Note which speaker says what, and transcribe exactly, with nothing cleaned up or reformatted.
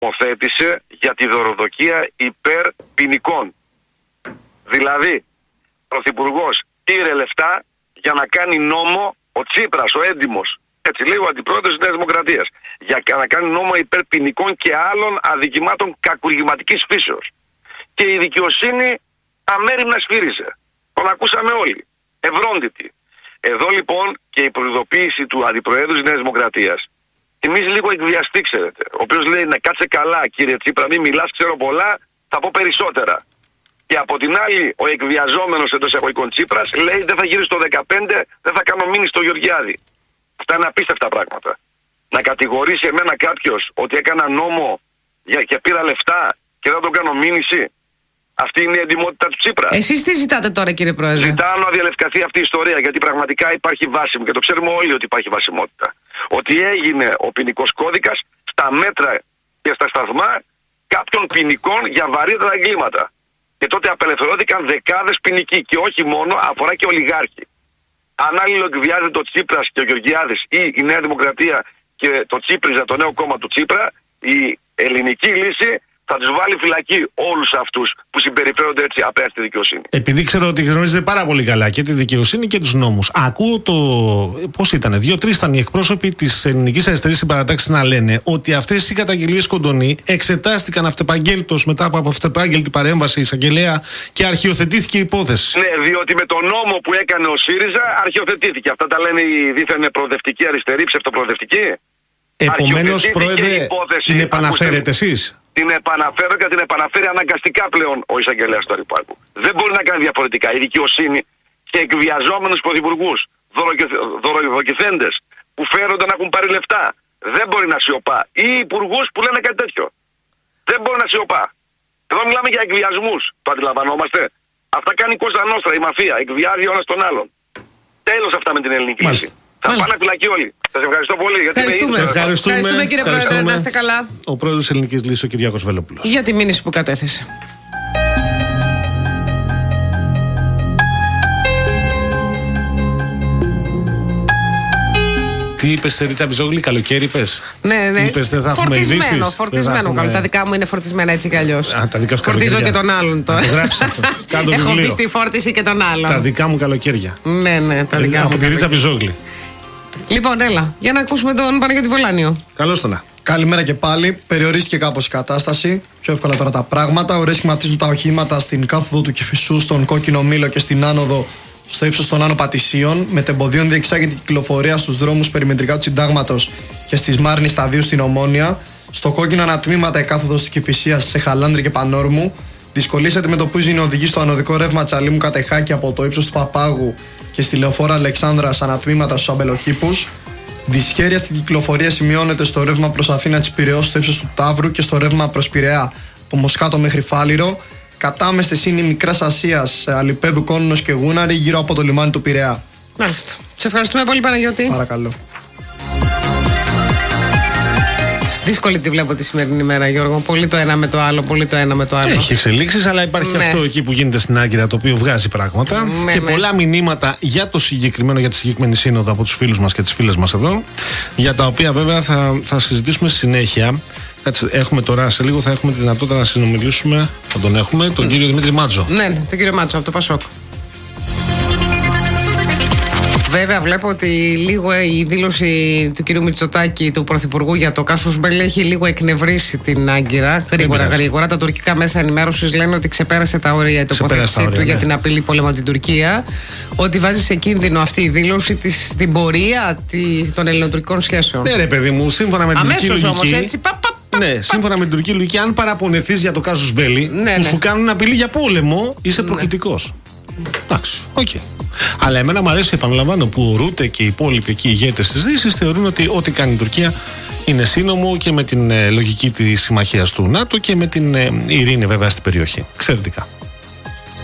Speaker 1: νομοθέτησε για τη δωροδοκία υπέρ ποινικών. Δηλαδή, ο Πρωθυπουργός πήρε λεφτά για να κάνει νόμο, ο Τσίπρας, ο έντιμος, έτσι λέει ο αντιπρόεδρος της Νέας Δημοκρατίας, για να κάνει νόμο υπέρ ποινικών και άλλων αδικημάτων κακουργηματικής φύσεως. Και η δικαιοσύνη αμέριμνα σφύριζε. Τον ακούσαμε όλοι. Ευρόντιτη. Εδώ λοιπόν και η προειδοποίηση του αντιπροέδρου της Νέας Δημοκρατίας θυμίζει λίγο εκβιαστή, ξέρετε. Ο οποίος λέει να κάτσε καλά, κύριε Τσίπρα, μην μιλάς, ξέρω πολλά, θα πω περισσότερα. Και από την άλλη, ο εκβιαζόμενος εντός εισαγωγικών Τσίπρας λέει δεν θα γυρίσει το δεκαπέντε, δεν θα κάνω μήνυση στο Γεωργιάδη. Αυτά είναι απίστευτα πράγματα. Να κατηγορήσει εμένα κάποιος ότι έκανα νόμο και πήρα λεφτά και δεν τον κάνω μήνυση. Αυτή είναι η εντιμότητα του Τσίπρα.
Speaker 2: Εσείς τι ζητάτε τώρα, κύριε Πρόεδρε?
Speaker 1: Ζητάω να διαλευκαθεί αυτή η ιστορία, γιατί πραγματικά υπάρχει βάσιμο και το ξέρουμε όλοι ότι υπάρχει βασιμότητα. Ότι έγινε ο ποινικός κώδικας στα μέτρα και στα σταθμά κάποιων ποινικών για βαρύτερα εγκλήματα. Και τότε απελευθερώθηκαν δεκάδες ποινικοί και όχι μόνο, αφορά και ολιγάρχοι. Αν άλλοι εκβιάζεται ο Τσίπρας και ο Γεωργιάδης ή η Νέα Δημοκρατία και το Τσίπριζα, το νέο κόμμα του Τσίπρα, η ελληνική λύση θα τους βάλει φυλακή όλους αυτούς που συμπεριφέρονται έτσι απέναντι στη δικαιοσύνη.
Speaker 3: Επειδή ξέρω ότι γνωρίζετε πάρα πολύ καλά και τη δικαιοσύνη και τους νόμους, ακούω το. Πώς ήτανε, δύο-τρεις ήταν οι εκπρόσωποι της Ελληνικής Αριστερής Συμπαρατάξης να λένε ότι αυτές οι καταγγελίες Κοντονή εξετάστηκαν αυτεπαγγέλτος μετά από αυτεπάγγελτη παρέμβαση εισαγγελέα και αρχιοθετήθηκε η υπόθεση.
Speaker 1: Ναι, διότι με τον νόμο που έκανε ο ΣΥΡΙΖΑ αρχιοθετήθηκε. Αυτά τα λένε οι δίθεν προοδευτικοί αριστεροί, ψευτοπροοδευτικοί.
Speaker 3: Επομένως, Πρόεδρε, την επαναφέρετε εσείς?
Speaker 1: Την επαναφέρω και την επαναφέρει αναγκαστικά πλέον ο εισαγγελέας του Αριπάγου. Δεν μπορεί να κάνει διαφορετικά. Η δικαιοσύνη και εκβιαζόμενους πρωθυπουργούς, δωροδοκηθέντες που φέρονται να έχουν πάρει λεφτά, δεν μπορεί να σιωπά. Ή υπουργούς που λένε κάτι τέτοιο. Δεν μπορεί να σιωπά. Εδώ μιλάμε για εκβιασμούς. Το αντιλαμβανόμαστε? Αυτά κάνει η Κώστα Νόστρα, η μαφία. Εκβιάζει ο ένας τον άλλον. Τέλος αυτά με την ελληνική λύση. Θα πάνε φυλακή όλοι. Σας ευχαριστώ πολύ.
Speaker 2: Ευχαριστούμε.
Speaker 3: Ευχαριστούμε.
Speaker 2: Ευχαριστούμε, κύριε Πρόεδρε. Να είστε καλά.
Speaker 3: Ο πρόεδρος της Ελληνικής Λύσης, ο Κυριάκος Βελόπουλος.
Speaker 2: Για τη μήνυση που κατέθεσε.
Speaker 3: Τι είπες, Ρίτσα Μπιζόγλη, καλοκαίρι είπες?
Speaker 2: Ναι, ναι.
Speaker 3: Είπες, δεν θα έχουμε
Speaker 2: φορτισμένο,
Speaker 3: ειδήσεις?
Speaker 2: φορτισμένο. Έχουμε... Τα δικά μου είναι φορτισμένα έτσι κι αλλιώς.
Speaker 3: Α, τα δικά σου
Speaker 2: Φορτίζω
Speaker 3: καλοκαίρια.
Speaker 2: και τον άλλον τώρα.
Speaker 3: Γράψε το.
Speaker 2: Έχω μπει στη φόρτιση και τον άλλον.
Speaker 3: Τα δικά μου καλοκαίρια.
Speaker 2: Ναι, ναι, τα δικά
Speaker 3: από
Speaker 2: μου.
Speaker 3: Από τη Ρίτσα Μπιζόγλη.
Speaker 2: Λοιπόν, έλα, για να ακούσουμε τον Παναγιώτη Βολάνιο.
Speaker 3: Καλώς τον.
Speaker 4: Καλημέρα και πάλι. Περιορίστηκε κάπως η κατάσταση. Πιο εύκολα τώρα τα πράγματα. Ωραία σχηματίζουν τα οχήματα στην κάθοδο του Κηφισού, στον Κόκκινο Μήλο και στην άνοδο στο ύψος των Άνω Πατησίων. Μετεμποδίων διεξάγεται η κυκλοφορία στους δρόμους περιμετρικά του Συντάγματος και στις Μάρνης Σταδίου στην Ομόνια. Στο κόκκινο ανατμήματα η κάθοδος της Κηφισίας σε Χαλάνδρη και Πανόρμου. Δυσκολίες αντιμετωπίζουν οι οδηγοί στο ανωδικό ρεύμα Τσαλίμου Κατεχάκη από το ύψος του Παπάγου και στη λεωφόρα Αλεξάνδρας ανατμήματα στους Αμπελοκήπους. Δυσχέρεια στην κυκλοφορία σημειώνεται στο ρεύμα προς Αθήνα της Πειραιώς στο ύψος του Ταύρου και στο ρεύμα προς Πειραιά από Μοσχάτο μέχρι Φάληρο. Κατάμεστες είναι η Μικράς Ασίας, Αλιπέδου, Κόνινος και Γούναρη γύρω από το λιμάνι του Πειραιά.
Speaker 2: Μάλιστα. Σε ευχαριστούμε πολύ, Παναγιώτη.
Speaker 4: Παρακαλώ.
Speaker 2: Δύσκολη τη βλέπω τη σημερινή μέρα, Γιώργο. Πολύ το ένα με το άλλο, πολύ το ένα με το άλλο.
Speaker 3: Έχει εξελίξεις, αλλά υπάρχει
Speaker 2: ναι.
Speaker 3: αυτό εκεί που γίνεται στην Άγκυρα, το οποίο βγάζει πράγματα.
Speaker 2: Ναι,
Speaker 3: και
Speaker 2: ναι.
Speaker 3: πολλά μηνύματα για το συγκεκριμένο, για τη συγκεκριμένη σύνοδο από τους φίλους μας και τις φίλες μας εδώ. Για τα οποία βέβαια θα, θα συζητήσουμε στη συνέχεια. Κάτσε, έχουμε τώρα σε λίγο, θα έχουμε τη δυνατότητα να συνομιλήσουμε. Θα τον έχουμε, τον mm. κύριο Δημήτρη Μάτζο.
Speaker 2: Ναι, ναι, τον κύριο Μάτζο από το Πασόκ. Βέβαια, βλέπω ότι λίγο η δήλωση του κυρίου Μητσοτάκη, του Πρωθυπουργού, για το Κάσους Μπέλη έχει λίγο εκνευρίσει την Άγκυρα. Γρήγορα, γρήγορα. Τα τουρκικά μέσα ενημέρωσης λένε ότι ξεπέρασε τα όρια η τοποθέτησή του ναι. για την απειλή πόλεμο από την Τουρκία. Ότι βάζει σε κίνδυνο αυτή η δήλωση της, την πορεία της, των ελληνοτουρκικών σχέσεων.
Speaker 3: Ναι, ρε παιδί μου, σύμφωνα με την τουρκική λογική.
Speaker 2: Αμέσως όμως έτσι. Πα, πα, πα,
Speaker 3: ναι,
Speaker 2: πα,
Speaker 3: σύμφωνα με την τουρκική λογική, αν παραπονεθείς για το Κάσους Μπέλη,
Speaker 2: ναι,
Speaker 3: που
Speaker 2: ναι.
Speaker 3: σου κάνουν απειλή για πόλεμο, είσαι προκλητικός. Εντάξει, οκ. Okay. Αλλά εμένα μου αρέσει, επαναλαμβάνω, που ο Ρούτε και οι υπόλοιποι εκεί ηγέτες της Δύσης θεωρούν ότι ό,τι κάνει η Τουρκία είναι σύνομο και με την ε, λογική της συμμαχίας του ΝΑΤΟ και με την ε, ειρήνη βέβαια στην περιοχή. Εξαιρετικά.